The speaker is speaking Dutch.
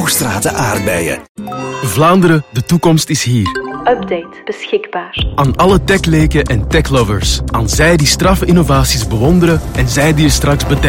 Hoogstraten aardbeien. Vlaanderen, de toekomst is hier. Update beschikbaar. Aan alle techleken en techlovers. Aan zij die straffe innovaties bewonderen en zij die je straks bedenken.